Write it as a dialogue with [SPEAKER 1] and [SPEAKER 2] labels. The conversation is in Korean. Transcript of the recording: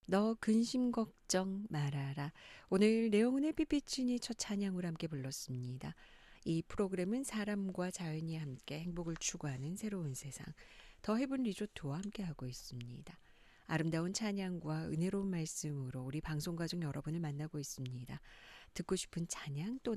[SPEAKER 1] 너 근심 걱정 말아라. 오늘 내용은 햇빛비친이 첫 찬양으로 함께 불렀습니다. 이 프로그램은 사람과 자연이 함께 행복을 추구하는 새로운 세상, 더 헤븐 리조트와 함께하고 있습니다. 아름다운 찬양과 은혜로운 말씀으로 우리 방송가족 여러분을 만나고 있습니다. 듣고 싶은 찬양 또